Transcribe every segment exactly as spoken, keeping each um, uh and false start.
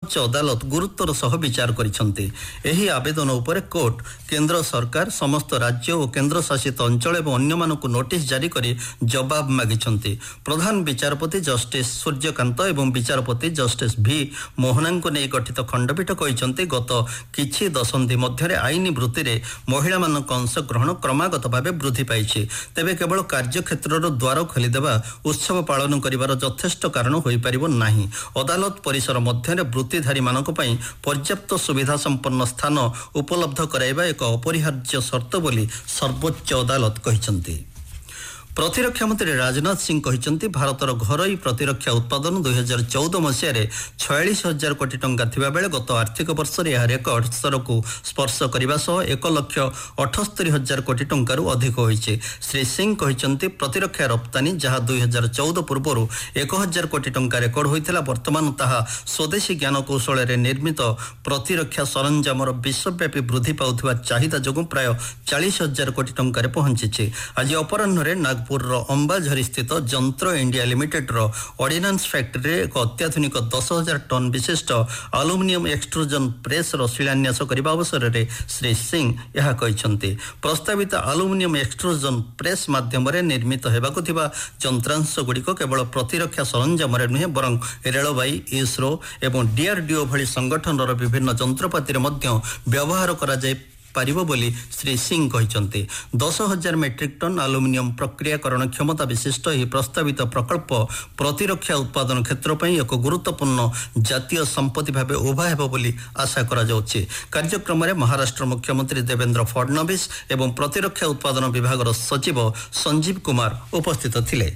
ସର୍ବୋच्ଚ ଅଦାଲତ ଗୁରୁତ୍ୱର ସହ ବିଚାର କରିଛନ୍ତି। ଏହି ଆବେଦନ ଉପରେ କୋର୍ଟ କେନ୍ଦ୍ର ସରକାର ସମସ୍ତ ରାଜ୍ୟ ଓ କେନ୍ଦ୍ରଶାସିତ ଅଞ୍ଚଳ ଏବଂ ଅନ୍ୟମାନଙ୍କୁ ନୋଟିସ୍ ଜାରି କରି ଜବାବ ମାଗିଛନ୍ତି। ପ୍ରଧାନ ବିଚାରପତି ଜଷ୍ଟିସ ସୂର୍ଯ୍ୟକାନ୍ତ ଏବଂ ବିଚାରପତି ଜଷ୍ଟିସ ଭି ମୋହନାଙ୍କୁ ନେଇ ଗଠିତ ଖଣ୍ଡପୀଠ କହିଛନ୍ତି, ଗତ କିଛି ଦଶନ୍ଧି ମଧ୍ୟରେ ଆଇନ ବୃତ୍ତିରେ ମହିଳାମାନଙ୍କ ଅଂଶଗ୍ରହଣ କ୍ରମାଗତ ଭାବେ ବୃଦ୍ଧି ପାଇଛି। ତେବେ କେବଳ କାର୍ଯ୍ୟକ୍ଷେତ୍ରର ଦ୍ୱାର ଖୋଲିଦେବା ଉତ୍ସବ ପାଳନ କରିବାର ଯଥେଷ୍ଟ କାରଣ ହୋଇପାରିବ ନାହିଁ। ଅଦାଲତ ପରିସର ମଧ୍ୟରେ ବୃତ୍ତିଧାରୀମାନଙ୍କ ପାଇଁ ପର୍ଯ୍ୟାପ୍ତ ସୁବିଧା ସମ୍ପନ୍ନ ସ୍ଥାନ ଉପଲବ୍ଧ କରାଇବା ଏକ ଅପରିହାର୍ଯ୍ୟ ସର୍ତ୍ତ ବୋଲି ସର୍ବୋଚ୍ଚ ଅଦାଲତ କହିଛନ୍ତି। ପ୍ରତିରକ୍ଷା ମନ୍ତ୍ରୀ ରାଜନାଥ ସିଂ କହିଛନ୍ତି, ଭାରତର ଘରୋଇ ପ୍ରତିରକ୍ଷା ଉତ୍ପାଦନ ଦୁଇ ହଜାର ଚଉଦ ମସିହାରେ ଛୟାଳିଶ ହଜାର କୋଟି ଟଙ୍କା ଥିବାବେଳେ ଗତ ଆର୍ଥିକ ବର୍ଷରେ ଏହା ରେକର୍ଡ ସ୍ତରକୁ ସ୍ପର୍ଶ କରିବା ସହ ଏକ ଲକ୍ଷ ଅଠସ୍ତରୀ ହଜାର କୋଟି ଟଙ୍କାରୁ ଅଧିକ ହୋଇଛି। ଶ୍ରୀ ସିଂ କହିଛନ୍ତି, ପ୍ରତିରକ୍ଷା ରପ୍ତାନୀ ଯାହା ଦୁଇ ହଜାର ଚଉଦ ପୂର୍ବରୁ ଏକ ହଜାର କୋଟି ଟଙ୍କା ରେକର୍ଡ ହୋଇଥିଲା, ବର୍ତ୍ତମାନ ତାହା ସ୍ୱଦେଶୀ ଜ୍ଞାନକୌଶଳରେ ନିର୍ମିତ ପ୍ରତିରକ୍ଷା ସରଞ୍ଜାମର ବିଶ୍ୱବ୍ୟାପୀ ବୃଦ୍ଧି ପାଉଥିବା ଚାହିଦା ଯୋଗୁଁ ପ୍ରାୟ ଚାଳିଶ ହଜାର କୋଟି ଟଙ୍କାରେ ପହଞ୍ଚିଛି। ଆଜି ଅପରାହ୍ନରେ ନାଗପୁରର ଅମ୍ବାଝରୀ ସ୍ଥିତ ଯନ୍ତ୍ର ଇଣ୍ଡିଆ ଲିମିଟେଡ୍ର ଅର୍ଡିନାନ୍ସ ଫ୍ୟାକ୍ଟ୍ରିରେ ଏକ ଅତ୍ୟାଧୁନିକ ଦଶ ହଜାର ଟନ୍ ବିଶିଷ୍ଟ ଆଲୁମିନିୟମ ଏକ୍ସଟ୍ରୁଜନ ପ୍ରେସ୍ର ଶିଳାନ୍ୟାସ କରିବା ଅବସରରେ ଶ୍ରୀ ସିଂ ଏହା କହିଛନ୍ତି। ପ୍ରସ୍ତାବିତ ଆଲୁମିନିୟମ ଏକ୍ସଟ୍ରୁଜନ ପ୍ରେସ୍ ମାଧ୍ୟମରେ ନିର୍ମିତ ହେବାକୁ ଥିବା ଯନ୍ତ୍ରାଂଶଗୁଡ଼ିକ କେବଳ ପ୍ରତିରକ୍ଷା ସରଞ୍ଜାମରେ ନୁହେଁ ବରଂ ରେଳବାଇ, ଇସ୍ରୋ ଏବଂ ଡିଆର୍ଡିଓ ଭଳି ସଂଗଠନର ବିଭିନ୍ନ ଯନ୍ତ୍ରପାତିରେ ମଧ୍ୟ ବ୍ୟବହାର କରାଯାଇ ପାରିବ ବୋଲି ଶ୍ରୀ ସିଂ କହିଛନ୍ତି। ଦଶ ହଜାର ମେଟ୍ରିକ୍ ଟନ୍ ଆଲୁମିନିୟମ ପ୍ରକ୍ରିୟାକରଣ କ୍ଷମତା ବିଶିଷ୍ଟ ଏହି ପ୍ରସ୍ତାବିତ ପ୍ରକଳ୍ପ ପ୍ରତିରକ୍ଷା ଉତ୍ପାଦନ କ୍ଷେତ୍ର ପାଇଁ ଏକ ଗୁରୁତ୍ୱପୂର୍ଣ୍ଣ ଜାତୀୟ ସମ୍ପତ୍ତି ଭାବେ ଉଭା ହେବ ବୋଲି ଆଶା କରାଯାଉଛି। କାର୍ଯ୍ୟକ୍ରମରେ ମହାରାଷ୍ଟ୍ର ମୁଖ୍ୟମନ୍ତ୍ରୀ ଦେବେନ୍ଦ୍ର ଫଡନବିସ୍ ଏବଂ ପ୍ରତିରକ୍ଷା ଉତ୍ପାଦନ ବିଭାଗର ସଚିବ ସଞ୍ଜୀବ କୁମାର ଉପସ୍ଥିତ ଥିଲେ।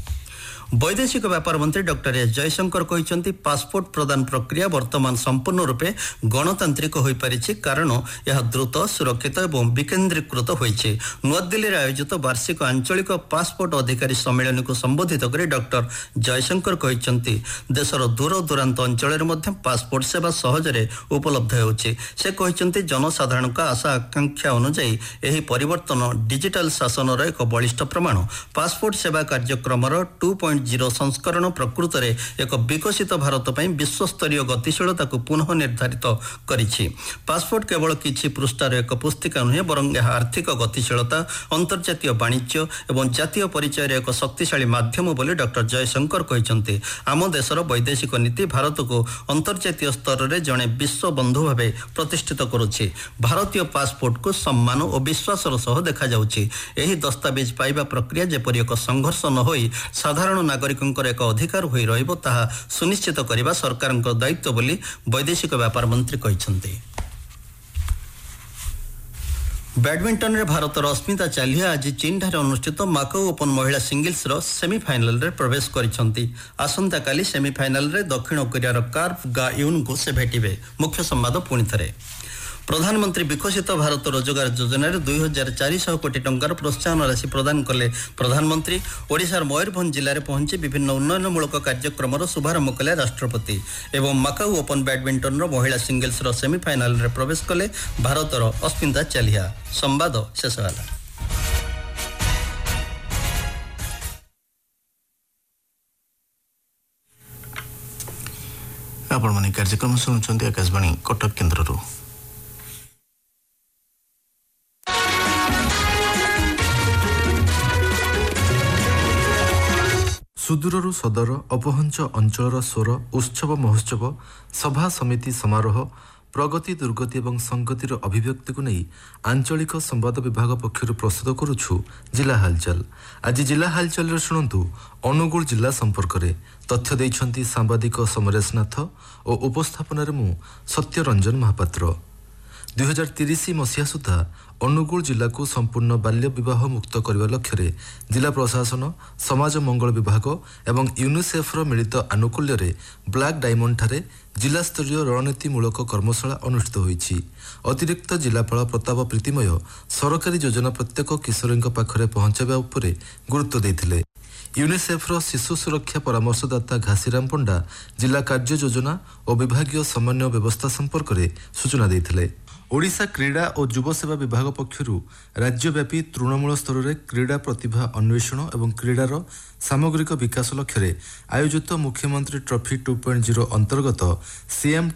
ବୈଦେଶିକ ବ୍ୟାପାର ମନ୍ତ୍ରୀ ଡକ୍ଟର ଏସ୍ ଜୟଶଙ୍କର କହିଛନ୍ତି, ପାସପୋର୍ଟ ପ୍ରଦାନ ପ୍ରକ୍ରିୟା ବର୍ତ୍ତମାନ ସମ୍ପୂର୍ଣ୍ଣ ରୂପେ ଗଣତାନ୍ତ୍ରିକ ହୋଇପାରିଛି, କାରଣ ଏହା ଦ୍ରୁତ, ସୁରକ୍ଷିତ ଏବଂ ବିକେନ୍ଦ୍ରୀକୃତ ହୋଇଛି। ନୂଆଦିଲ୍ଲୀରେ ଆୟୋଜିତ ବାର୍ଷିକ ଆଞ୍ଚଳିକ ପାସପୋର୍ଟ ଅଧିକାରୀ ସମ୍ମିଳନୀକୁ ସମ୍ବୋଧିତ କରି ଡକ୍ଟର ଜୟଶଙ୍କର କହିଛନ୍ତି, ଦେଶର ଦୂର ଦୂରାନ୍ତ ଅଞ୍ଚଳରେ ମଧ୍ୟ ପାସପୋର୍ଟ ସେବା ସହଜରେ ଉପଲବ୍ଧ ହେଉଛି। ସେ କହିଛନ୍ତି, ଜନସାଧାରଣଙ୍କ ଆଶା ଆକାଂକ୍ଷା ଅନୁଯାୟୀ ଏହି ପରିବର୍ତ୍ତନ ଡିଜିଟାଲ ଶାସନର ଏକ ବଳିଷ୍ଠ ପ୍ରମାଣ। ପାସପୋର୍ଟ ସେବା କାର୍ଯ୍ୟକ୍ରମର ଟୁ ପଏଣ୍ଟ ଜିରୋ ସଂସ୍କରଣ ପ୍ରକୃତରେ ଏକ ବିକଶିତ ଭାରତ ପାଇଁ ବିଶ୍ୱସ୍ତରୀୟ ଗତିଶୀଳତାକୁ ପୁନଃ ନିର୍ଦ୍ଧାରିତ କରିଛି। ପାସପୋର୍ଟ କେବଳ କିଛି ପୃଷ୍ଠାର ଏକ ପୁସ୍ତିକା ନୁହେଁ ବରଂ ଏହା ଆର୍ଥିକ ଗତିଶୀଳତା, ଅନ୍ତର୍ଜାତୀୟ ବାଣିଜ୍ୟ ଏବଂ ଜାତୀୟ ପରିଚୟର ଏକ ଶକ୍ତିଶାଳୀ ମାଧ୍ୟମ ବୋଲି ଡକ୍ଟର ଜୟଶଙ୍କର କହିଛନ୍ତି। ଆମ ଦେଶର ବୈଦେଶିକ ନୀତି ଭାରତକୁ ଅନ୍ତର୍ଜାତୀୟ ସ୍ତରରେ ଜଣେ ବିଶ୍ୱ ବନ୍ଧୁ ଭାବେ ପ୍ରତିଷ୍ଠିତ କରୁଛି। ଭାରତୀୟ ପାସପୋର୍ଟକୁ ସମ୍ମାନ ଓ ବିଶ୍ୱାସର ସହ ଦେଖାଯାଉଛି। ଏହି ଦସ୍ତାବିଜ ପାଇବା ପ୍ରକ୍ରିୟା ଯେପରି ଏକ ସଂଘର୍ଷ ନ ହୋଇ ସାଧାରଣ ନାଗରିକଙ୍କର ଏକ ଅଧିକାର ହୋଇ ରହିବ, ତାହା ସୁନିଶ୍ଚିତ କରିବା ସରକାରଙ୍କ ଦାୟିତ୍ୱ ବୋଲି ବୈଦେଶିକ ବ୍ୟାପାର ମନ୍ତ୍ରୀ କହିଛନ୍ତି। ବ୍ୟାଡମିଣ୍ଟନରେ ଭାରତର ଅସ୍ମିତା ଚାଲିହା ଆଜି ଚୀନଠାରେ ଅନୁଷ୍ଠିତ ମାକାଉ ଓପନ୍ ମହିଳା ସିଙ୍ଗଲ୍ସର ସେମିଫାଇନାଲରେ ପ୍ରବେଶ କରିଛନ୍ତି। ଆସନ୍ତାକାଲି ସେମିଫାଇନାଲରେ ଦକ୍ଷିଣ କୋରିଆର କାର୍ପ ଗା ୟୁନ୍ଙ୍କୁ ସେ ଭେଟିବେ। ମୁଖ୍ୟ ସମ୍ବାଦ ପୁଣି ଥରେ। ପ୍ରଧାନମନ୍ତ୍ରୀ ବିକଶିତ ଭାରତ ରୋଜଗାର ଯୋଜନାରେ ଦୁଇ ହଜାର ଚାରିଶହ କୋଟି ଟଙ୍କାର ପ୍ରୋତ୍ସାହନ ରାଶି ପ୍ରଦାନ କଲେ ପ୍ରଧାନମନ୍ତ୍ରୀ। ଓଡ଼ିଶାର ମୟୂରଭଞ୍ଜ ଜିଲ୍ଲାରେ ପହଞ୍ଚି ବିଭିନ୍ନ ଉନ୍ନୟନମୂଳକ କାର୍ଯ୍ୟକ୍ରମର ଶୁଭାରମ୍ଭ କଲେ ରାଷ୍ଟ୍ରପତି ଏବଂ ମାକାଉ ଓପନ୍ ବ୍ୟାଡମିଣ୍ଟନର ମହିଳା ସିଙ୍ଗଲ୍ସର ସେମିଫାଇନାଲରେ ପ୍ରବେଶ କଲେ ଭାରତର ଅସ୍ମିତା ଚାଲିହା। ସମ୍ବାଦ ଶେଷ ହେଲା। ଆପଣମାନେ କାର୍ଯ୍ୟକ୍ରମ ଶୁଣୁଛନ୍ତି ଆକାଶବାଣୀ କଟକ କେନ୍ଦ୍ରରୁ। ସୁଦୂରରୁ ସଦର ଅପହଞ୍ଚ ଅଞ୍ଚଳର ସ୍ୱର ଉତ୍ସବ ମହୋତ୍ସବ ସଭା ସମିତି ସମାରୋହ ପ୍ରଗତି ଦୁର୍ଗତି ଏବଂ ସଂଗତିର ଅଭିବ୍ୟକ୍ତିକୁ ନେଇ ଆଞ୍ଚଳିକ ସମ୍ବାଦ ବିଭାଗ ପକ୍ଷରୁ ପ୍ରସ୍ତୁତ କରୁଛୁ ଜିଲ୍ଲା ହାଲଚାଲ। ଆଜି ଜିଲ୍ଲା ହାଲଚାଲରେ ଶୁଣନ୍ତୁ ଅନୁଗୁଳ ଜିଲ୍ଲା ସମ୍ପର୍କରେ ତଥ୍ୟ ଦେଇଛନ୍ତି ସାମ୍ବାଦିକ ସମରେଶ ନାଥ ଓ ଉପସ୍ଥାପନାରେ ମୁଁ ସତ୍ୟରଞ୍ଜନ ମହାପାତ୍ର। ଦୁଇ ହଜାର ତିରିଶ ମସିହା ସୁଦ୍ଧା ଅନୁଗୁଳ ଜିଲ୍ଲାକୁ ସମ୍ପୂର୍ଣ୍ଣ ବାଲ୍ୟ ବିବାହ ମୁକ୍ତ କରିବା ଲକ୍ଷ୍ୟରେ ଜିଲ୍ଲା ପ୍ରଶାସନ, ସମାଜ ମଙ୍ଗଳ ବିଭାଗ ଏବଂ ୟୁନିସେଫ୍ର ମିଳିତ ଆନୁକୂଲ୍ୟରେ ବ୍ଲାକ୍ ଡାଇମଣ୍ଡଠାରେ ଜିଲ୍ଲାସ୍ତରୀୟ ରଣନୀତିମୂଳକ କର୍ମଶାଳା ଅନୁଷ୍ଠିତ ହୋଇଛି। ଅତିରିକ୍ତ ଜିଲ୍ଲାପାଳ ପ୍ରତାପ ପ୍ରୀତିମୟ ସରକାରୀ ଯୋଜନା ପ୍ରତ୍ୟେକ କିଶୋରୀଙ୍କ ପାଖରେ ପହଞ୍ଚାଇବା ଉପରେ ଗୁରୁତ୍ୱ ଦେଇଥିଲେ। ୟୁନିସେଫ୍ର ଶିଶୁ ସୁରକ୍ଷା ପରାମର୍ଶଦାତା ଘାସିରାମ ପଣ୍ଡା ଜିଲ୍ଲା କାର୍ଯ୍ୟ ଯୋଜନା ଓ ବିଭାଗୀୟ ସମନ୍ୱୟ ବ୍ୟବସ୍ଥା ସମ୍ପର୍କରେ ସୂଚନା ଦେଇଥିଲେ। ଓଡ଼ିଶା କ୍ରୀଡ଼ା ଓ ଯୁବ ସେବା ବିଭାଗ ପକ୍ଷରୁ ରାଜ୍ୟବ୍ୟାପୀ ତୃଣମୂଳ ସ୍ତରରେ କ୍ରୀଡ଼ା ପ୍ରତିଭା ଅନ୍ୱେଷଣ ଏବଂ କ୍ରୀଡ଼ାର ସାମଗ୍ରିକ ବିକାଶ ଲକ୍ଷ୍ୟରେ ଆୟୋଜିତ ମୁଖ୍ୟମନ୍ତ୍ରୀ ଟ୍ରଫି ଟୁ ପଏଣ୍ଟ ଜିରୋ ଅନ୍ତର୍ଗତ ସିଏମ୍